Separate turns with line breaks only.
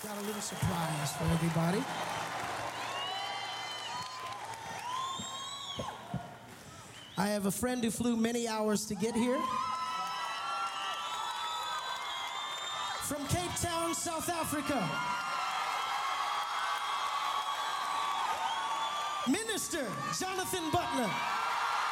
Got a little surprise for everybody. I have a friend who flew many hours to get here. From Cape Town, South Africa. Minister Jonathan Butler.